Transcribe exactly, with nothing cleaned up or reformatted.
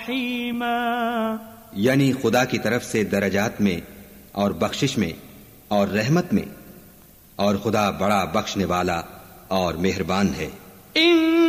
यानी खुदा की तरफ से दरजात में और बख्शिश में और रहमत में, और खुदा बड़ा बख्शने वाला और मेहरबान है।